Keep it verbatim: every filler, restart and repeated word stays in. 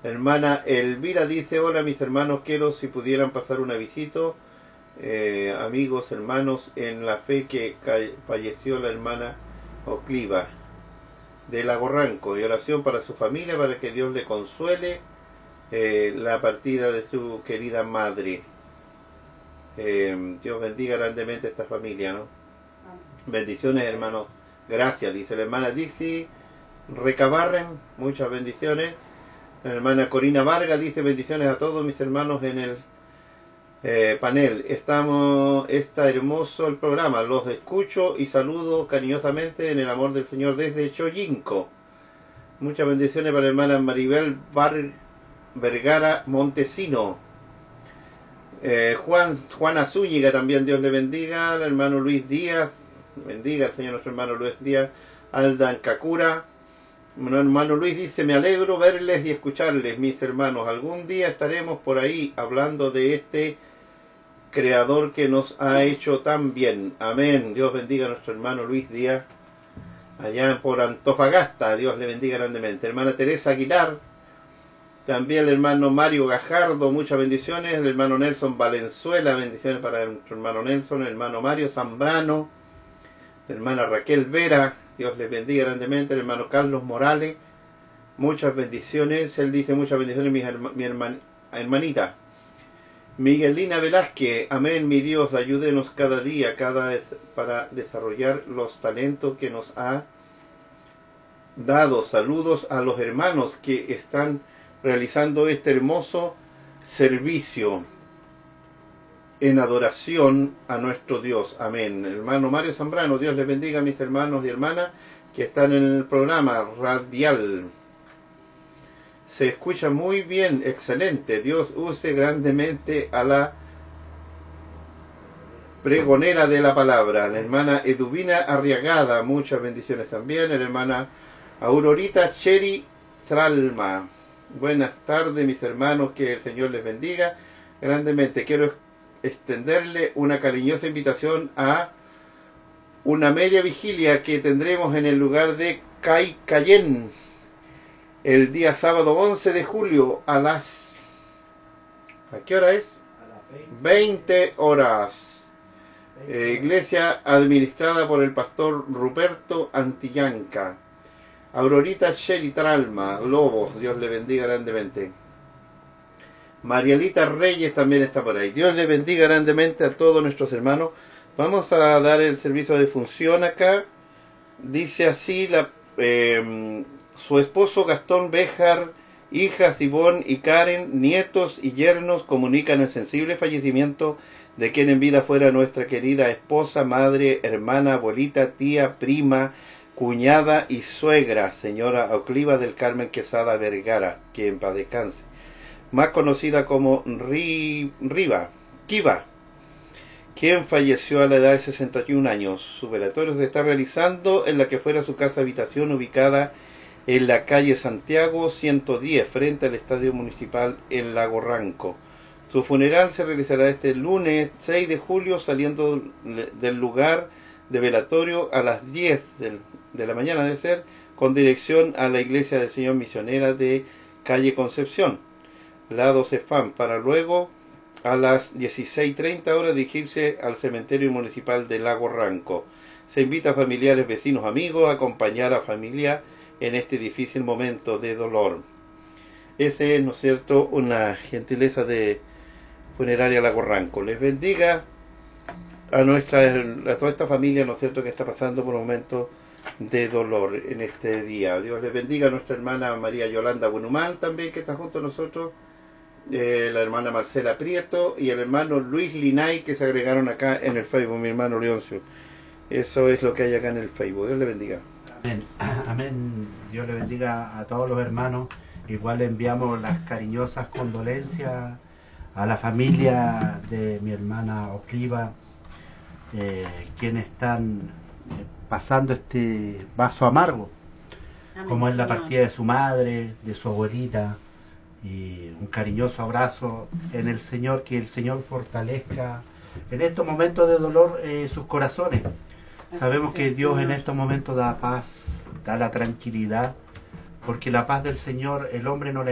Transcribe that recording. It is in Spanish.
Hermana Elvira dice, hola mis hermanos, quiero si pudieran pasar una visita, eh, amigos, hermanos, en la fe que falleció la hermana Ocliva de Lago Ranco, y oración para su familia, para que Dios le consuele eh, la partida de su querida madre. Eh, Dios bendiga grandemente a esta familia, ¿no? Bendiciones, hermanos. Gracias, dice la hermana Dixie Recabarren, muchas bendiciones. La hermana Corina Vargas dice bendiciones a todos mis hermanos en el eh, panel. Estamos, está hermoso el programa, los escucho y saludo cariñosamente en el amor del Señor desde Choyinco. Muchas bendiciones para la hermana Maribel Bar Vergara Montesino. Eh, Juan, Juana Zúñiga también, Dios le bendiga. El hermano Luis Díaz, bendiga al Señor nuestro hermano Luis Díaz. Aldan Kakura. Mi hermano Luis dice, me alegro verles y escucharles, mis hermanos. Algún día estaremos por ahí hablando de este creador que nos ha hecho tan bien. Amén. Dios bendiga a nuestro hermano Luis Díaz, allá por Antofagasta. Dios le bendiga grandemente. Hermana Teresa Aguilar. También el hermano Mario Gajardo, muchas bendiciones. El hermano Nelson Valenzuela, bendiciones para nuestro hermano Nelson. El hermano Mario Zambrano. La hermana Raquel Vera, Dios les bendiga grandemente. El hermano Carlos Morales, muchas bendiciones. Él dice muchas bendiciones, mi, herma, mi herman, hermanita. Miguelina Velázquez, amén, mi Dios, ayúdenos cada día cada para desarrollar los talentos que nos ha dado. Saludos a los hermanos que están realizando este hermoso servicio en adoración a nuestro Dios. Amén. Hermano Mario Zambrano, Dios les bendiga a mis hermanos y hermanas que están en el programa radial. Se escucha muy bien, excelente. Dios use grandemente a la pregonera de la palabra, la hermana Eduvina Arriagada, muchas bendiciones también. La hermana Aurorita Cheri Tralma, buenas tardes mis hermanos, que el Señor les bendiga grandemente. Quiero extenderle una cariñosa invitación a una media vigilia que tendremos en el lugar de Caycayén el día sábado once de julio a las... ¿a qué hora es? A las veinte horas. Eh, iglesia administrada por el pastor Ruperto Antillanca. Aurorita Sherry Tralma, Lobos, Dios le bendiga grandemente. Marielita Reyes también está por ahí. Dios le bendiga grandemente a todos nuestros hermanos. Vamos a dar el servicio de función acá. Dice así, la, eh, su esposo Gastón Béjar, hijas Ivonne y Karen, nietos y yernos comunican el sensible fallecimiento de quien en vida fuera nuestra querida esposa, madre, hermana, abuelita, tía, prima, cuñada y suegra, señora Ocliva del Carmen Quesada Vergara, que en paz descanse, más conocida como Riva, Kiva, quien falleció a la edad de sesenta y un años. Su velatorio se está realizando en la que fuera su casa habitación, ubicada en la calle Santiago ciento diez, frente al Estadio Municipal en Lago Ranco. Su funeral se realizará este lunes seis de julio, saliendo del lugar de velatorio a las diez del, de la mañana, debe ser, con dirección a la iglesia del Señor Misionera de calle Concepción, lado Cefam, para luego a las dieciséis treinta horas dirigirse al cementerio municipal de Lago Ranco. Se invita a familiares, vecinos, amigos a acompañar a familia en este difícil momento de dolor. Ese es, ¿no es cierto?, una gentileza de Funeraria Lago Ranco. Les bendiga a nuestra, a toda esta familia, ¿no es cierto?, que está pasando por un momento de dolor en este día. Dios les bendiga a nuestra hermana María Yolanda Buenumán también, que está junto a nosotros, eh, la hermana Marcela Prieto y el hermano Luis Linay, que se agregaron acá en el Facebook, mi hermano Leoncio. Eso es lo que hay acá en el Facebook. Dios les bendiga. Amén. Amén. Dios le bendiga a todos los hermanos. Igual le enviamos las cariñosas condolencias a la familia de mi hermana Ocliva, eh, quienes están eh, pasando este vaso amargo, Amén, como es la partida de su madre, de su abuelita, y un cariñoso abrazo en el Señor, que el Señor fortalezca en estos momentos de dolor eh, sus corazones. Sabemos que Dios en estos momentos da paz, da la tranquilidad, porque la paz del Señor el hombre no la